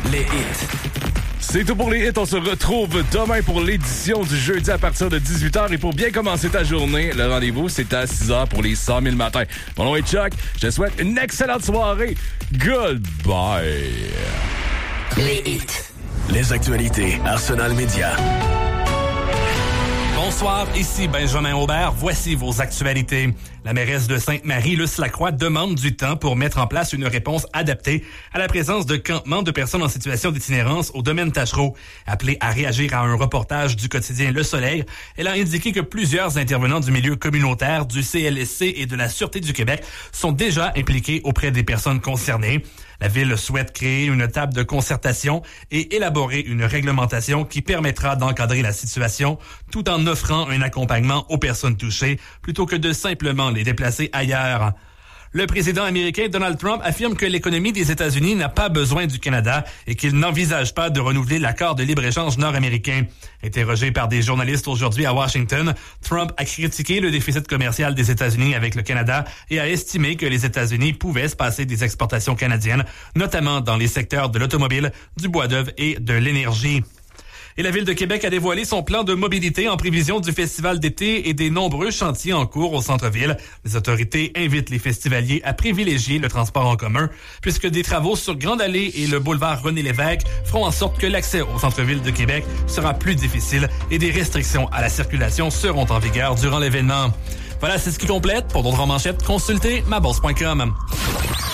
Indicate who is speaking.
Speaker 1: Les hits.
Speaker 2: C'est tout pour les hits. On se retrouve demain pour l'édition du jeudi à partir de 18h. Et pour bien commencer ta journée, le rendez-vous, c'est à 6h pour les 100 000 matins. Mon nom est Chuck. Je te souhaite une excellente soirée. Goodbye.
Speaker 1: Les hits.
Speaker 3: Les actualités Arsenal Média.
Speaker 4: Bonsoir, ici Benjamin Aubert. Voici vos actualités. La mairesse de Sainte-Marie, Luce Lacroix, demande du temps pour mettre en place une réponse adaptée à la présence de campements de personnes en situation d'itinérance au domaine Tachereau. Appelée à réagir à un reportage du quotidien Le Soleil, elle a indiqué que plusieurs intervenants du milieu communautaire, du CLSC et de la Sûreté du Québec sont déjà impliqués auprès des personnes concernées. La Ville souhaite créer une table de concertation et élaborer une réglementation qui permettra d'encadrer la situation tout en offrant un accompagnement aux personnes touchées plutôt que de simplement les déplacer ailleurs. Le président américain Donald Trump affirme que l'économie des États-Unis n'a pas besoin du Canada et qu'il n'envisage pas de renouveler l'accord de libre-échange nord-américain. Interrogé par des journalistes aujourd'hui à Washington, Trump a critiqué le déficit commercial des États-Unis avec le Canada et a estimé que les États-Unis pouvaient se passer des exportations canadiennes, notamment dans les secteurs de l'automobile, du bois d'œuvre et de l'énergie. Et la Ville de Québec a dévoilé son plan de mobilité en prévision du festival d'été et des nombreux chantiers en cours au centre-ville. Les autorités invitent les festivaliers à privilégier le transport en commun, puisque des travaux sur Grande Allée et le boulevard René-Lévesque feront en sorte que l'accès au centre-ville de Québec sera plus difficile et des restrictions à la circulation seront en vigueur durant l'événement. Voilà, c'est ce qui complète. Pour d'autres manchettes, consultez maboss.com.